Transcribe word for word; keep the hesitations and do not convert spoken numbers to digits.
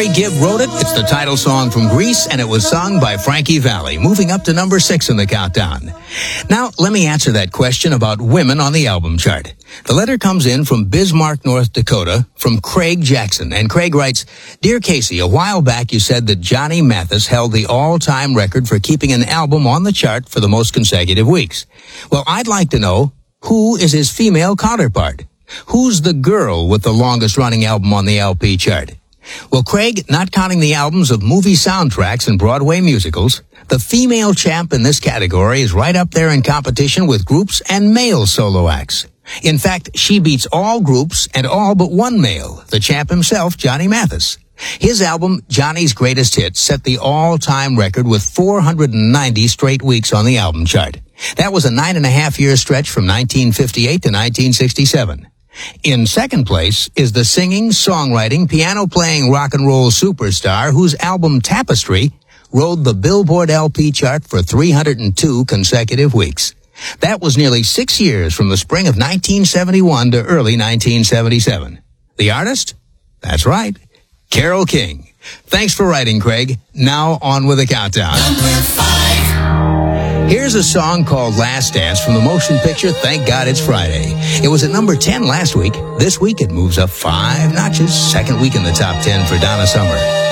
Gary Gibb wrote it. It's the title song from Grease, and it was sung by Frankie Valli, moving up to number six in the countdown. Now, let me answer that question about women on the album chart. The letter comes in from Bismarck, North Dakota, from Craig Jackson. And Craig writes, Dear Casey, a while back you said that Johnny Mathis held the all-time record for keeping an album on the chart for the most consecutive weeks. Well, I'd like to know, who is his female counterpart? Who's the girl with the longest-running album on the L P chart? Well, Craig, not counting the albums of movie soundtracks and Broadway musicals, the female champ in this category is right up there in competition with groups and male solo acts. In fact, she beats all groups and all but one male, the champ himself, Johnny Mathis. His album, Johnny's Greatest Hits, set the all-time record with four hundred ninety straight weeks on the album chart. That was a nine-and-a-half-year stretch from nineteen fifty-eight to nineteen sixty-seven. In second place is the singing, songwriting, piano-playing rock and roll superstar whose album Tapestry rode the Billboard L P chart for three hundred two consecutive weeks. That was nearly six years from the spring of nineteen seventy-one to early nineteen seventy-seven. The artist? That's right, Carole King. Thanks for writing, Craig. Now on with the countdown. Number five. Here's a song called Last Dance from the motion picture Thank God It's Friday. It was at number ten last week. This week it moves up five notches. Second week in the top ten for Donna Summer.